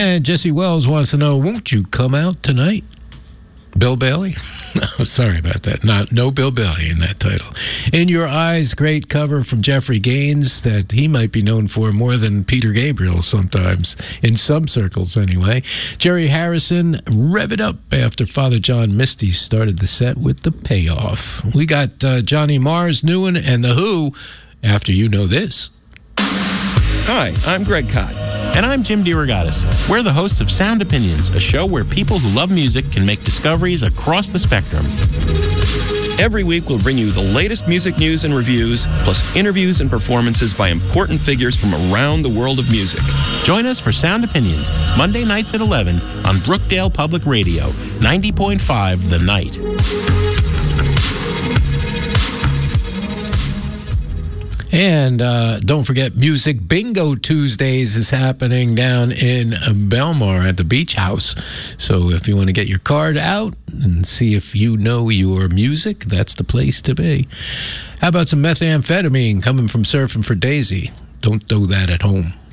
And Jesse Wells wants to know, won't you come out tonight? Bill Bailey? No, sorry about that. No Bill Bailey in that title. In Your Eyes, great cover from Jeffrey Gaines that he might be known for more than Peter Gabriel sometimes, in some circles anyway. Jerry Harrison, Rev It Up, after Father John Misty started the set with The Payoff. We got Johnny Marr's new one and The Who after You Know This. Hi, I'm Greg Kot. And I'm Jim DeRogatis. We're the hosts of Sound Opinions, a show where people who love music can make discoveries across the spectrum. Every week, we'll bring you the latest music news and reviews, plus interviews and performances by important figures from around the world of music. Join us for Sound Opinions, Monday nights at 11 on Brookdale Public Radio, 90.5 The Night. And don't forget, Music Bingo Tuesdays is happening down in Belmar at the Beach House. So if you want to get your card out and see if you know your music, that's the place to be. How about some methamphetamine coming from Surfing for Daisy? Don't do that at home.